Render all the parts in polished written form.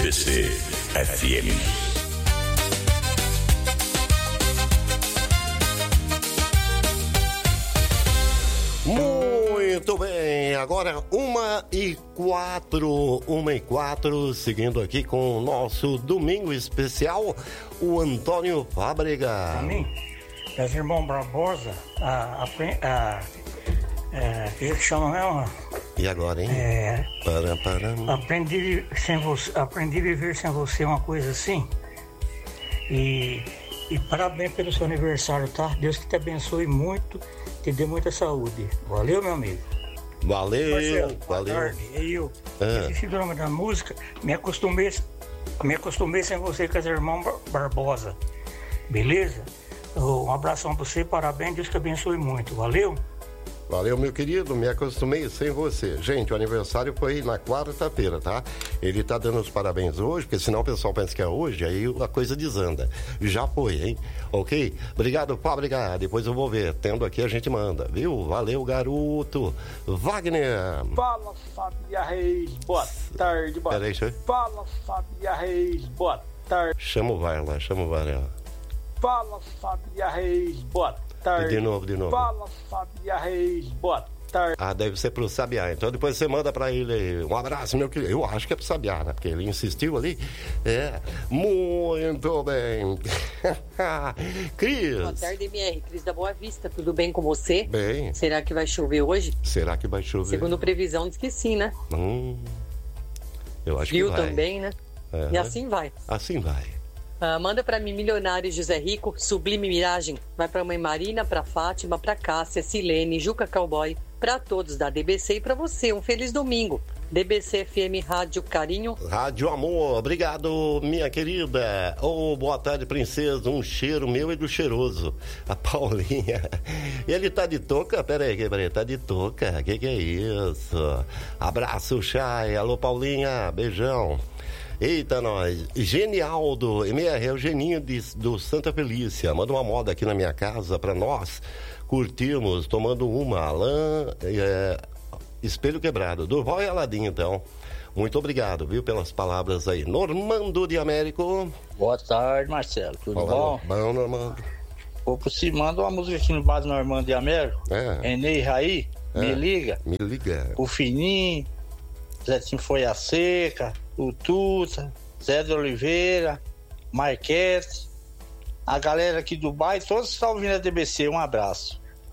DBC FM. Muito bem, agora 1h04, seguindo aqui com o nosso domingo especial, o Antônio Fábrega. Pra mim, meus irmãos Barbosa, que chama mesmo? E agora, hein? Aprendi a viver sem você, uma coisa assim. E parabéns pelo seu aniversário, tá? Deus que te abençoe muito, te dê muita saúde. Valeu, meu amigo. Valeu, Marcelo, valeu. Boa tarde. Esse nome da música, me acostumei sem você com as irmãs Barbosa. Beleza? Um abração pra você, parabéns, Deus te abençoe muito. Valeu? Valeu, meu querido, me acostumei sem você. Gente, o aniversário foi na quarta-feira, tá? Ele tá dando os parabéns hoje, porque senão o pessoal pensa que é hoje, aí a coisa desanda. Já foi, hein? Ok? Obrigado, Fábrica. Depois eu vou ver. Tendo aqui, a gente manda, viu? Valeu, garoto. Wagner. Fala, Fábia Reis. Boa tarde, boa Peraí, tarde. Fala, Fábia Reis. Boa tarde. Chama o VAR lá, chama o VAR lá. Fala, Fábia Reis. Boa tarde. De novo. Fala, Fábia Reis. Boa tarde. Ah, deve ser pro Sabiá. Então depois você manda pra ele aí. Um abraço, meu querido. Eu acho que é pro Sabiá, né? Porque ele insistiu ali. Muito bem. Cris. Boa tarde, MR. Cris da Boa Vista. Tudo bem com você? Bem. Será que vai chover hoje? Será que vai chover? Segundo previsão, diz que sim, né? Eu acho Frio que vai. também, né? E assim vai. Assim vai. Manda pra mim, Milionário José Rico, Sublime Miragem. Vai pra mãe Marina, pra Fátima, pra Cássia, Silene, Juca Cowboy, pra todos da DBC e pra você. Um feliz domingo. DBC FM Rádio Carinho. Rádio Amor, obrigado, minha querida. Boa tarde, princesa. Um cheiro meu e do cheiroso. A Paulinha. Ele tá de touca? Pera aí, tá de touca. Que é isso? Abraço, Chay. Alô, Paulinha. Beijão. Eita, nós. Genialdo, MR, é o Geninho do Santa Felícia. Manda uma moda aqui na minha casa pra nós curtirmos, tomando uma. Alain, Espelho Quebrado. Durval e Aladim, então. Muito obrigado, viu, pelas palavras aí. Normando de Américo. Boa tarde, Marcelo. Tudo bom? Bom, Normando. Vou pro si, manda uma música aqui no bar do Normando de Américo. Enei Raí, Me Liga. Me Liga. O Fininho, Zetinho Foi a Seca, o Tuta, Zé de Oliveira, Marquete, a galera aqui do bairro, todos que estão ouvindo a DBC, um abraço.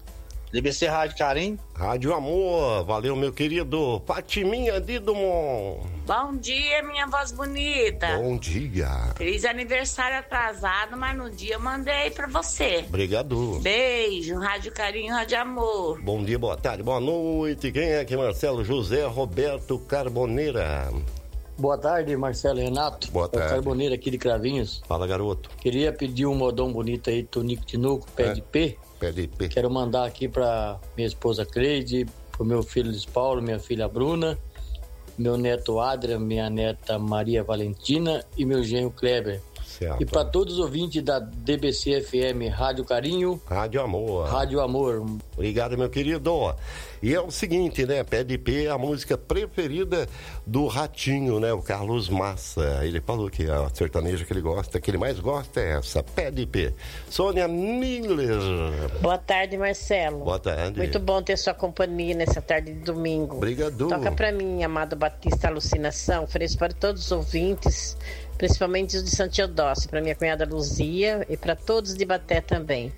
DBC Rádio Carinho. Rádio Amor, valeu, meu querido. Fatiminha de Dumont. Bom dia, minha voz bonita. Bom dia. Feliz aniversário atrasado, mas no dia eu mandei pra você. Obrigado. Beijo, Rádio Carinho, Rádio Amor. Bom dia, boa tarde, boa noite. Quem é aqui, Marcelo? José Roberto Carboneira. Boa tarde, Marcelo Renato. Boa tarde. Carboneira aqui de Cravinhos. Fala, garoto. Queria pedir um modão bonito aí, Tonico Tinoco, pé de P. Pé de P. Quero mandar aqui pra minha esposa Cleide, pro meu filho Luiz Paulo, minha filha Bruna, meu neto Adrian, minha neta Maria Valentina e meu genro Kleber. Certo. E para todos os ouvintes da DBC FM Rádio Carinho. Rádio Amor. Rádio Amor. Obrigado, meu querido. E é o seguinte, né? Pé de P é a música preferida do Ratinho, né? O Carlos Massa. Ele falou que a sertaneja que ele gosta, que ele mais gosta é essa, Pé de P. Sônia Miller. Boa tarde, Marcelo. Boa tarde. Muito bom ter sua companhia nessa tarde de domingo. Obrigado. Toca pra mim, amado Batista Alucinação. Ofereço para todos os ouvintes, principalmente os de Santo Teodócio, para minha cunhada Luzia e para todos de Baté também.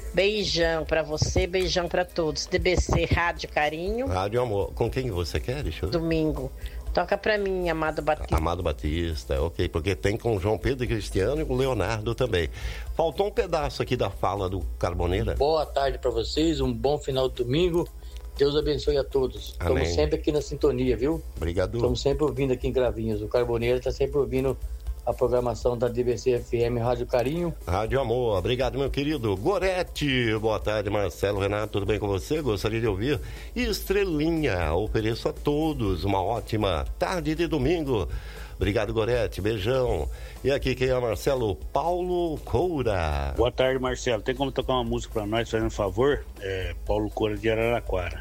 Beijão pra você, beijão pra todos. DBC Rádio Carinho. Rádio Amor. Com quem você quer? Deixa eu ver. Domingo. Toca pra mim, Amado Batista. Amado Batista, ok. Porque tem com o João Pedro e Cristiano e o Leonardo também. Faltou um pedaço aqui da fala do Carboneira. Boa tarde pra vocês, um bom final de domingo. Deus abençoe a todos. Amém. Estamos sempre aqui na sintonia, viu? Obrigado. Estamos sempre ouvindo aqui em Cravinhos. O Carboneira está sempre ouvindo a programação da DBC FM Rádio Carinho. Rádio Amor, obrigado, meu querido. Gorete, boa tarde, Marcelo, Renato, tudo bem com você? Gostaria de ouvir Estrelinha. Ofereço a todos uma ótima tarde de domingo. Obrigado, Gorete, beijão. E aqui quem é Marcelo? Paulo Coura. Boa tarde, Marcelo. Tem como tocar uma música pra nós, fazendo um favor? Paulo Coura de Araraquara.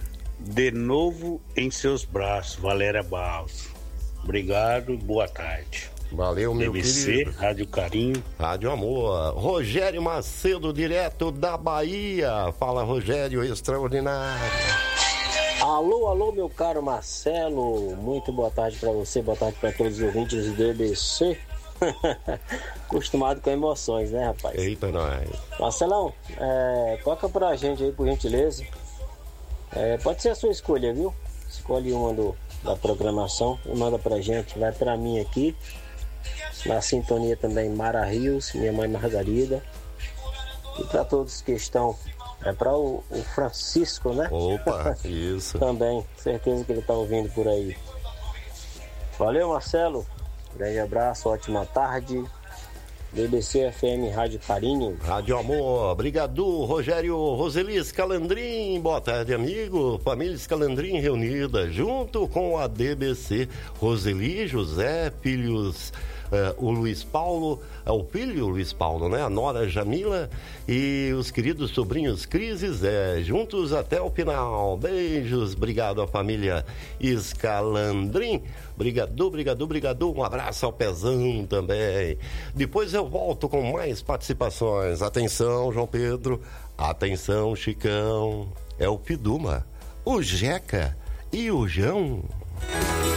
De novo em seus braços, Valéria Barros. Obrigado, boa tarde. Valeu, meu DBC, querido. Rádio Carinho. Rádio Amor. Rogério Macedo, direto da Bahia. Fala, Rogério, extraordinário. Alô, meu caro Marcelo. Muito boa tarde para você, boa tarde para todos os ouvintes do DBC. Acostumado com emoções, né, rapaz? Eita, nós. Marcelão, toca pra gente aí, por gentileza. Pode ser a sua escolha, viu? Escolhe uma da programação e manda pra gente. Vai pra mim aqui. Na sintonia também Mara Rios, minha mãe Margarida. E pra todos que estão. Pra o Francisco, né? Opa, isso. Também, certeza que ele tá ouvindo por aí. Valeu, Marcelo. Grande abraço, ótima tarde. BBC FM Rádio Carinho. Rádio Amor, obrigado, Rogério Roseli Scalandrin. Boa tarde, amigo. Família Scalandrin reunida junto com a DBC. Roseli, José, filhos, o Luiz Paulo, o filho Luiz Paulo, né? A nora Jamila e os queridos sobrinhos Cris e Zé, juntos até o final. Beijos, obrigado à família Scalandrin. Obrigado. Um abraço ao Pezão também. Depois eu volto com mais participações. Atenção, João Pedro. Atenção, Chicão. É o Piduma, o Jeca e o João.